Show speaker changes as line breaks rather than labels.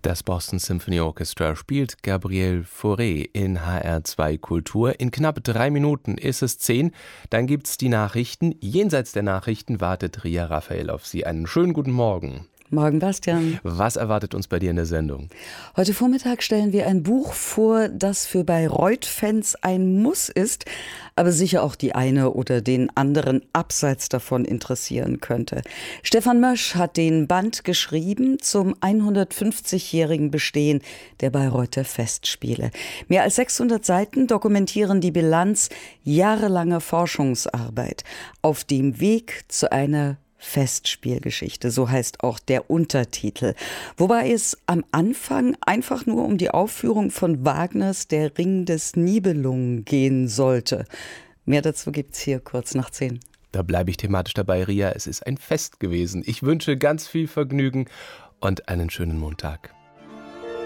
Das Boston Symphony Orchestra spielt Gabriel Fauré in HR2 Kultur. In knapp 3 Minuten ist es 10. Dann gibt's die Nachrichten. Jenseits der Nachrichten wartet Ria Raphael auf Sie. Einen schönen guten Morgen.
Morgen, Bastian.
Was erwartet uns bei dir in der Sendung?
Heute Vormittag stellen wir ein Buch vor, das für Bayreuth-Fans ein Muss ist, aber sicher auch die eine oder den anderen abseits davon interessieren könnte. Stefan Mösch hat den Band geschrieben zum 150-jährigen Bestehen der Bayreuther Festspiele. Mehr als 600 Seiten dokumentieren die Bilanz jahrelanger Forschungsarbeit auf dem Weg zu einer Festspielgeschichte, so heißt auch der Untertitel. Wobei es am Anfang einfach nur um die Aufführung von Wagners Der Ring des Nibelungen gehen sollte. Mehr dazu gibt's hier kurz nach 10.
Da bleibe ich thematisch dabei, Ria. Es ist ein Fest gewesen. Ich wünsche ganz viel Vergnügen und einen schönen Montag.